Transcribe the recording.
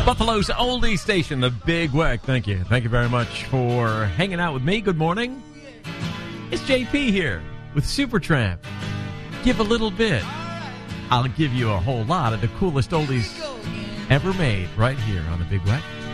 Buffalo's oldie station, the Big Weck. Thank you. Thank you very much for hanging out with me. Good morning. It's JP here with Supertramp. Give a little bit. I'll give you a whole lot of the coolest oldies ever made right here on the Big Weck.